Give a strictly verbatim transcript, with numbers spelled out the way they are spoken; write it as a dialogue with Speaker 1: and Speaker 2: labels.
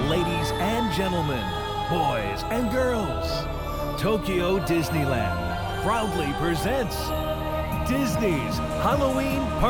Speaker 1: Ladies and gentlemen, boys and girls, Tokyo Disneyland proudly presents Disney's Halloween Party.